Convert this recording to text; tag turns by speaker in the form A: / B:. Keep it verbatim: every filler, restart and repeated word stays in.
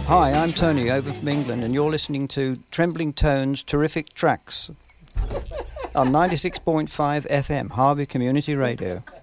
A: Hi, I'm Tony over from England, and you're listening to Trembling Tones Terrific Tracks on ninety-six point five F M, Harvey Community Radio.